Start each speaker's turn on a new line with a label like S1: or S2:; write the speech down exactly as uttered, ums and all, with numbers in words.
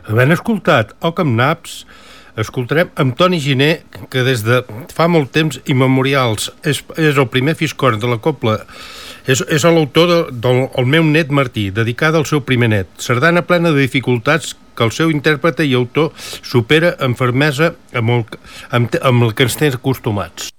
S1: Havent escoltat O Camnaps, escoltarem amb Toni Giner, que des de fa molt temps immemorials és, és el primer fiscorn de la cobla. És, és l'autor de, del El meu net Martí, dedicada al seu primer net. Sardana plena de dificultats que el seu intèrprete i autor supera amb fermesa amb el, amb, amb el que ens té acostumats.